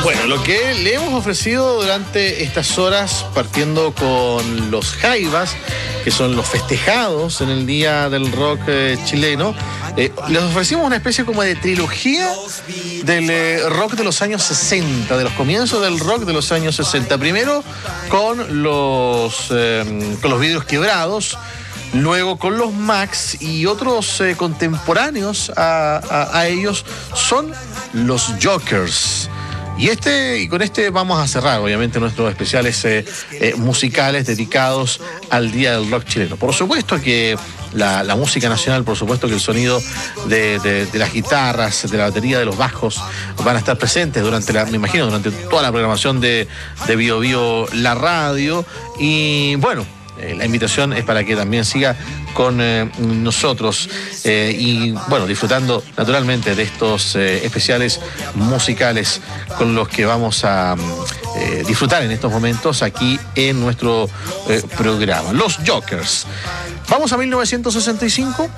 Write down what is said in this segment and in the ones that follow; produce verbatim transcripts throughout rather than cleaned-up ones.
Bueno, lo que le hemos ofrecido durante estas horas, partiendo con los Jaivas, que son los festejados en el Día del Rock eh, chileno, eh, les ofrecimos una especie como de trilogía del eh, rock de los años sesenta, de los comienzos del rock de los años sesenta. Primero con los, eh, con los vidrios quebrados, luego con los Max y otros eh, contemporáneos a, a, a ellos son los Jokers. Y este y con este vamos a cerrar, obviamente, nuestros especiales eh, eh, musicales dedicados al Día del Rock chileno. Por supuesto que la, la música nacional, por supuesto que el sonido de, de, de las guitarras, de la batería, de los bajos, van a estar presentes durante la, me imagino, durante toda la programación de, de Bio Bio La Radio. Y bueno, Eh, la invitación es para que también siga con eh, nosotros eh, y bueno, disfrutando naturalmente de estos eh, especiales musicales con los que vamos a eh, disfrutar en estos momentos aquí en nuestro eh, programa. Los Jokers. Vamos a mil novecientos sesenta y cinco.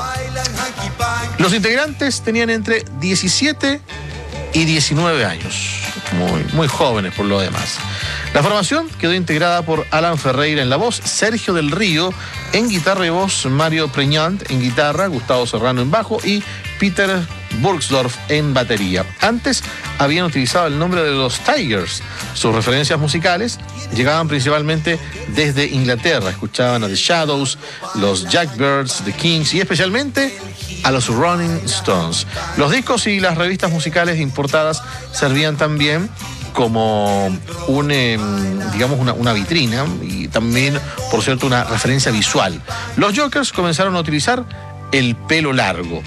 Los integrantes tenían entre diecisiete y diecinueve años, muy, muy jóvenes por lo demás. La formación quedó integrada por Alan Ferreira en la voz, Sergio del Río en guitarra y voz, Mario Preñant en guitarra, Gustavo Serrano en bajo y Peter Burgsdorf en batería. Antes habían utilizado el nombre de los Tigers. Sus referencias musicales llegaban principalmente desde Inglaterra. Escuchaban a The Shadows, los Jackbirds, The Kings y especialmente a los Rolling Stones. Los discos y las revistas musicales importadas servían también como un, eh, digamos, una, una vitrina y también, por cierto, una referencia visual. Los Jokers comenzaron a utilizar el pelo largo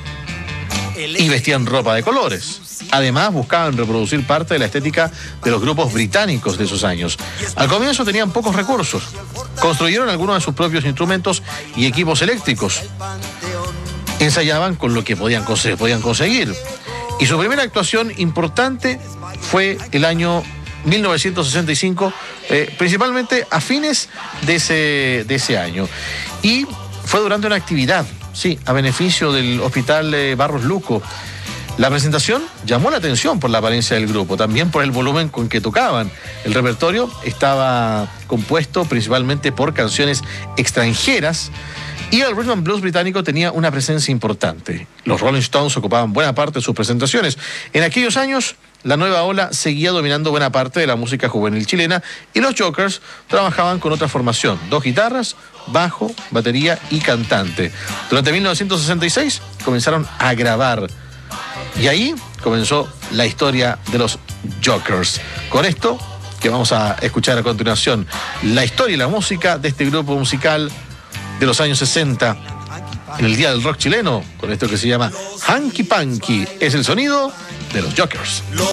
y vestían ropa de colores. Además, buscaban reproducir parte de la estética de los grupos británicos de esos años. Al comienzo tenían pocos recursos. Construyeron algunos de sus propios instrumentos y equipos eléctricos. Ensayaban con lo que podían, podían conseguir. Y su primera actuación importante fue el año mil novecientos sesenta y cinco, eh, principalmente a fines de ese, de ese año. Y fue durante una actividad, sí, a beneficio del Hospital eh, Barros Luco. La presentación llamó la atención por la apariencia del grupo, también por el volumen con que tocaban. El repertorio estaba compuesto principalmente por canciones extranjeras y el rhythm and blues británico tenía una presencia importante. Los Rolling Stones ocupaban buena parte de sus presentaciones. En aquellos años, la nueva ola seguía dominando buena parte de la música juvenil chilena y los Jokers trabajaban con otra formación, dos guitarras, bajo, batería y cantante. Durante mil novecientos sesenta y seis comenzaron a grabar y ahí comenzó la historia de los Jokers. Con esto que vamos a escuchar a continuación, la historia y la música de este grupo musical de los años sesenta en el Día del Rock chileno, con esto que se llama Hanky Panky. Es el sonido de los Jokers.